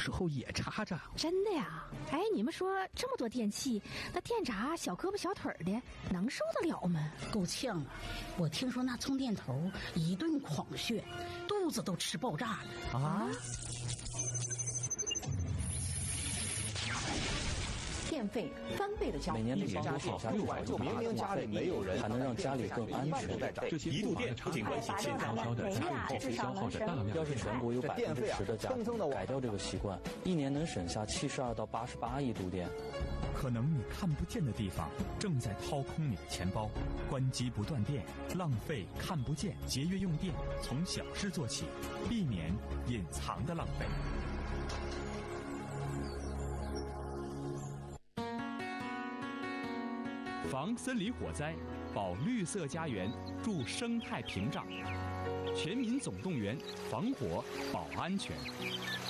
时候也插着。 真的呀？哎，你们说这么多电器，那电闸小胳膊小腿的能受得了吗？ 够呛啊！我听说那充电头一顿狂炫，肚子都吃爆炸了啊！ 电费翻倍的交易， 每年家庭6万就明明家里没有人，还能让家里更安全。 这些一度电不仅关系健康， 消的家用电费消耗着大量。要是全国有10%的家庭改掉这个习惯，一年能省下72到88亿度电。 可能你看不见的地方正在掏空你的钱包。关机不断电，浪费看不见，节约用电，从小事做起，避免隐藏的浪费。 防森林火灾，保绿色家园，助生态屏障。全民总动员，防火保安全。